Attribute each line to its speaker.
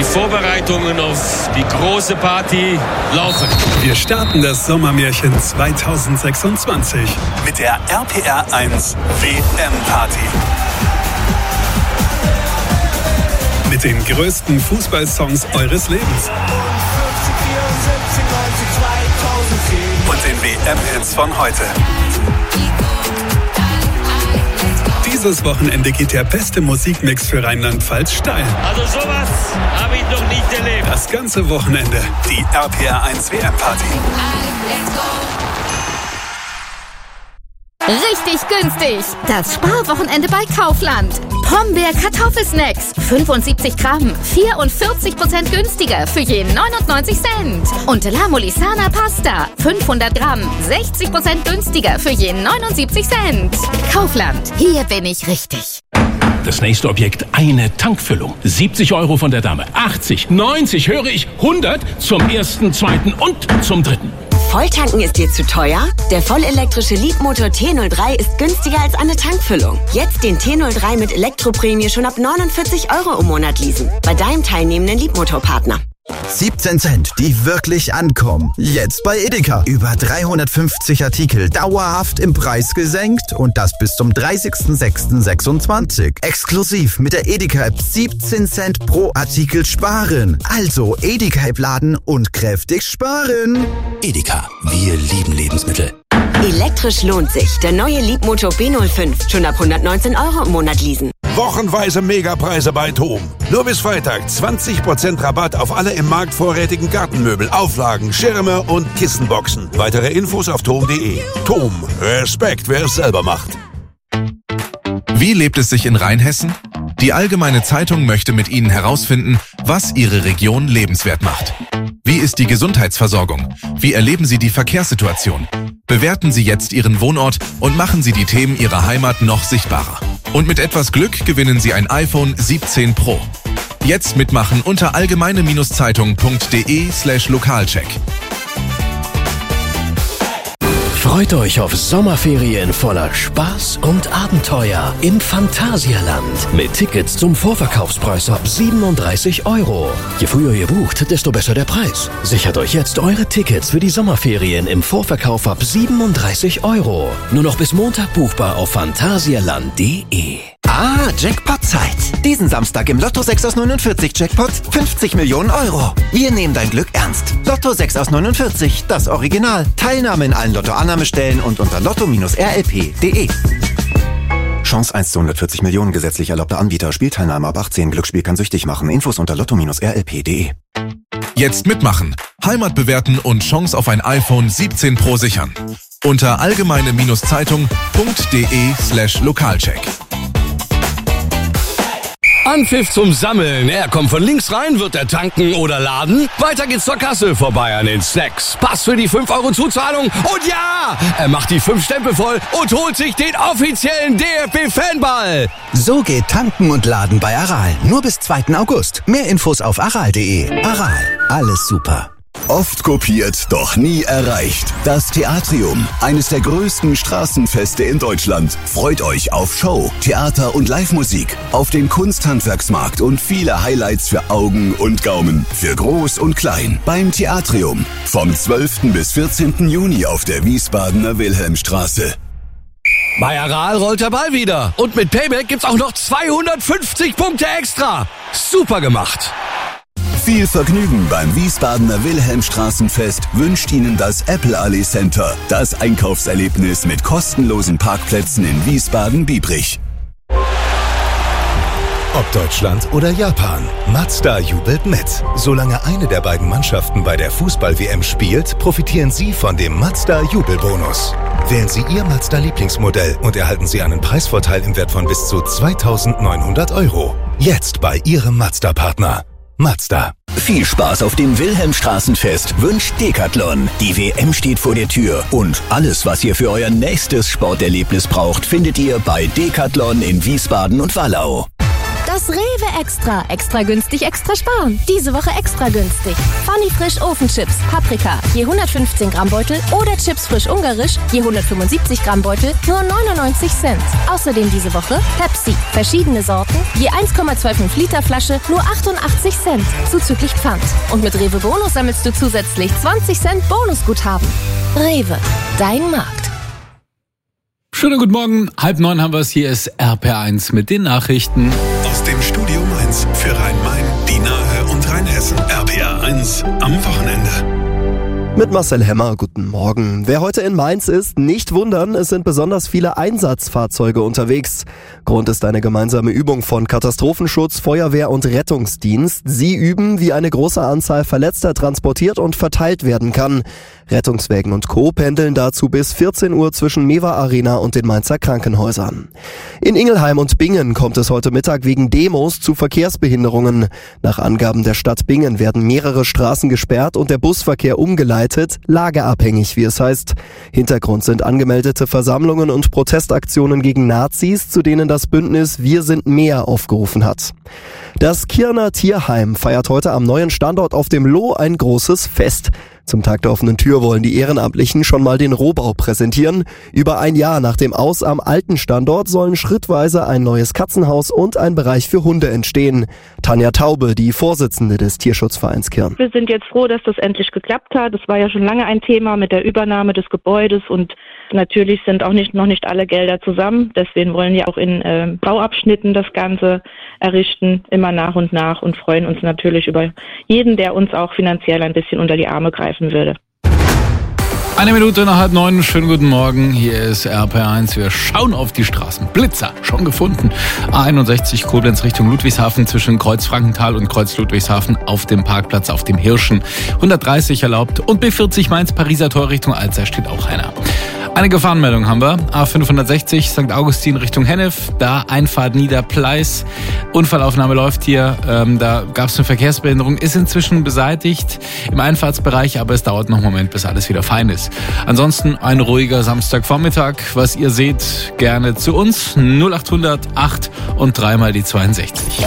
Speaker 1: Vorbereitungen auf die große Party laufen.
Speaker 2: Wir starten das Sommermärchen 2026 mit der RPR1 WM-Party. Mit den größten Fußballsongs eures Lebens. Und den WM-Hits von heute. Dieses Wochenende geht der beste Musikmix für Rheinland-Pfalz steil.
Speaker 1: Also sowas habe ich noch nicht erlebt.
Speaker 2: Das ganze Wochenende die RPR1 WM-Party.
Speaker 3: Richtig günstig. Das Sparwochenende bei Kaufland. Pombeer Kartoffelsnacks. 75 Gramm. 44% günstiger für je 99 Cent. Und La Molisana Pasta. 500 Gramm. 60% günstiger für je 79 Cent. Kaufland. Hier bin ich richtig.
Speaker 4: Das nächste Objekt, eine Tankfüllung. 70 € von der Dame. 80, 90, höre ich, 100 zum ersten, zweiten und zum dritten.
Speaker 5: Volltanken ist dir zu teuer? Der vollelektrische Leapmotor T03 ist günstiger als eine Tankfüllung. Jetzt den T03 mit Elektroprämie schon ab 49 € im Monat leasen. Bei deinem teilnehmenden Leapmotor-Partner.
Speaker 6: 17 Cent, die wirklich ankommen. Jetzt bei Edeka. Über 350 Artikel dauerhaft im Preis gesenkt und das bis zum 30.06.26. Exklusiv mit der Edeka-App 17 Cent pro Artikel sparen. Also Edeka-App laden und kräftig sparen.
Speaker 7: Edeka, wir lieben Lebensmittel.
Speaker 5: Elektrisch lohnt sich. Der neue Leapmotor B05. Schon ab 119 € im Monat leasen.
Speaker 8: Wochenweise Megapreise bei TOM. Nur bis Freitag 20% Rabatt auf alle im Markt vorrätigen Gartenmöbel, Auflagen, Schirme und Kissenboxen. Weitere Infos auf tom.de. TOM. Respekt, wer es selber macht.
Speaker 9: Wie lebt es sich in Rheinhessen? Die Allgemeine Zeitung möchte mit Ihnen herausfinden, was Ihre Region lebenswert macht. Wie ist die Gesundheitsversorgung? Wie erleben Sie die Verkehrssituation? Bewerten Sie jetzt Ihren Wohnort und machen Sie die Themen Ihrer Heimat noch sichtbarer. Und mit etwas Glück gewinnen Sie ein iPhone 17 Pro. Jetzt mitmachen unter allgemeine-zeitung.de/Lokalcheck.
Speaker 7: Freut euch auf Sommerferien voller Spaß und Abenteuer im Phantasialand. Mit Tickets zum Vorverkaufspreis ab 37 €. Je früher ihr bucht, desto besser der Preis. Sichert euch jetzt eure Tickets für die Sommerferien im Vorverkauf ab 37 €. Nur noch bis Montag buchbar auf phantasialand.de.
Speaker 10: Ah, Jackpot-Zeit. Diesen Samstag im Lotto 6 aus 49 Jackpot 50 Millionen €. Wir nehmen dein Glück ernst. Lotto 6 aus 49, das Original. Teilnahme in allen Lotto-Annahmestellen und unter lotto-rlp.de. Chance 1 zu 140 Millionen, gesetzlich erlaubter Anbieter. Spielteilnahme ab 18. Glücksspiel kann süchtig machen. Infos unter lotto-rlp.de.
Speaker 9: Jetzt mitmachen, Heimat bewerten und Chance auf ein iPhone 17 Pro sichern. Unter allgemeine-zeitung.de/Lokalcheck.
Speaker 4: Anpfiff zum Sammeln. Er kommt von links rein, wird er tanken oder laden. Weiter geht's zur Kasse, vorbei an den Snacks. Pass für die 5 € Zuzahlung. Und ja, er macht die 5 Stempel voll und holt sich den offiziellen DFB-Fanball.
Speaker 11: So geht Tanken und Laden bei Aral. Nur bis 2. August. Mehr Infos auf aral.de. Aral, alles super.
Speaker 12: Oft kopiert, doch nie erreicht. Das Theatrium, eines der größten Straßenfeste in Deutschland, freut euch auf Show, Theater und Live-Musik, auf den Kunsthandwerksmarkt und viele Highlights für Augen und Gaumen, für Groß und Klein. Beim Theatrium, vom 12. bis 14. Juni auf der Wiesbadener Wilhelmstraße.
Speaker 4: Bei Aral rollt der Ball wieder. Und mit Payback gibt's auch noch 250 Punkte extra. Super gemacht.
Speaker 12: Viel Vergnügen beim Wiesbadener Wilhelmstraßenfest wünscht Ihnen das Apple Allee Center. Das Einkaufserlebnis mit kostenlosen Parkplätzen in Wiesbaden-Biebrich.
Speaker 13: Ob Deutschland oder Japan, Mazda jubelt mit. Solange eine der beiden Mannschaften bei der Fußball-WM spielt, profitieren Sie von dem Mazda-Jubelbonus. Wählen Sie Ihr Mazda-Lieblingsmodell und erhalten Sie einen Preisvorteil im Wert von bis zu 2.900 €. Jetzt bei Ihrem Mazda-Partner. Mazda.
Speaker 14: Viel Spaß auf dem Wilhelmstraßenfest wünscht Decathlon. Die WM steht vor der Tür und alles, was ihr für euer nächstes Sporterlebnis braucht, findet ihr bei Decathlon in Wiesbaden und Wallau.
Speaker 15: Das Rewe Extra. Extra günstig, extra sparen. Diese Woche extra günstig. Funny Frisch Ofenchips, Paprika, je 115 Gramm Beutel oder Chips frisch ungarisch, je 175 Gramm Beutel, nur 99 Cent. Außerdem diese Woche Pepsi, verschiedene Sorten, je 1,25 Liter Flasche, nur 88 Cent, zuzüglich Pfand. Und mit Rewe Bonus sammelst du zusätzlich 20 Cent Bonusguthaben. Rewe, dein Markt.
Speaker 16: Schönen guten Morgen, 8:30 haben wir es. Hier ist RPR1 mit den Nachrichten.
Speaker 2: Aus dem Studio Mainz für Rhein-Main, die Nahe und Rheinhessen. RPR1 am Wochenende.
Speaker 17: Mit Marcel Hemmer, guten Morgen. Wer heute in Mainz ist, nicht wundern, es sind besonders viele Einsatzfahrzeuge unterwegs. Grund ist eine gemeinsame Übung von Katastrophenschutz, Feuerwehr und Rettungsdienst. Sie üben, wie eine große Anzahl Verletzter transportiert und verteilt werden kann. Rettungswägen und Co. pendeln dazu bis 14 Uhr zwischen Mewa Arena und den Mainzer Krankenhäusern. In Ingelheim und Bingen kommt es heute Mittag wegen Demos zu Verkehrsbehinderungen. Nach Angaben der Stadt Bingen werden mehrere Straßen gesperrt und der Busverkehr umgeleitet, lageabhängig, wie es heißt. Hintergrund sind angemeldete Versammlungen und Protestaktionen gegen Nazis, zu denen das Bündnis Wir sind mehr aufgerufen hat. Das Kirner Tierheim feiert heute am neuen Standort auf dem Loh ein großes Fest. Zum Tag der offenen Tür wollen die Ehrenamtlichen schon mal den Rohbau präsentieren. Über ein Jahr nach dem Aus am alten Standort sollen schrittweise ein neues Katzenhaus und ein Bereich für Hunde entstehen. Tanja Taube, die Vorsitzende des Tierschutzvereins Kirn.
Speaker 18: Wir sind jetzt froh, dass das endlich geklappt hat. Es war ja schon lange ein Thema mit der Übernahme des Gebäudes und natürlich sind auch noch nicht alle Gelder zusammen. Deswegen wollen wir auch in Bauabschnitten das Ganze errichten, immer nach und nach, und freuen uns natürlich über jeden, der uns auch finanziell ein bisschen unter die Arme greifen würde.
Speaker 16: 1 Minute nach 8:30, schönen guten Morgen, hier ist RPR1, wir schauen auf die Straßen. Blitzer, schon gefunden. A61 Koblenz Richtung Ludwigshafen zwischen Kreuz Frankenthal und Kreuz Ludwigshafen auf dem Parkplatz auf dem Hirschen. 130 erlaubt und B40 Mainz Pariser Tor Richtung Alzey steht auch einer. Eine Gefahrenmeldung haben wir. A560 St. Augustin Richtung Hennef, da Einfahrt Niederpleis. Unfallaufnahme läuft hier, da gab es eine Verkehrsbehinderung, ist inzwischen beseitigt im Einfahrtsbereich, aber es dauert noch einen Moment, bis alles wieder fein ist. Ansonsten ein ruhiger Samstagvormittag. Was ihr seht, gerne zu uns. 0800 8 und 3 mal die 62.